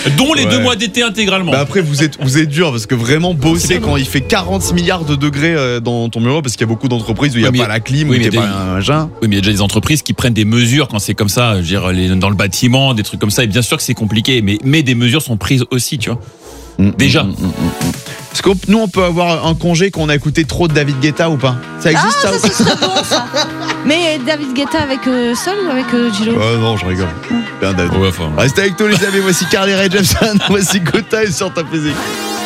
Dont les 2 mois d'été intégralement. Bah après, vous êtes dur parce que vraiment bosser quand il fait 40 milliards de degrés dans ton bureau, parce qu'il y a beaucoup d'entreprises où il n'y a pas la clim, où il n'y a pas un machin. Oui, mais il y a déjà des entreprises qui prennent des mesures quand c'est comme ça, je veux dire, dans le bâtiment, des trucs comme ça. Et bien sûr que c'est compliqué, mais des mesures sont prises aussi, tu vois. Déjà. Est-ce que nous, on peut avoir un congé qu'on a écouté trop de David Guetta ou pas? Ça existe ça ou pas? serait bon ça. Mais David Guetta avec seul ou avec Gillo? Non, je rigole. Bien, David. Ouais, enfin. Restez avec nous les amis, voici Carly Rae Jepsen, voici Good Time sur Top Music.